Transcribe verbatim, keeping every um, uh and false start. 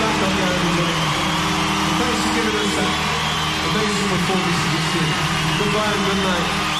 back up there, everybody. Thanks for giving us that amazing performance this year. Goodbye and good night.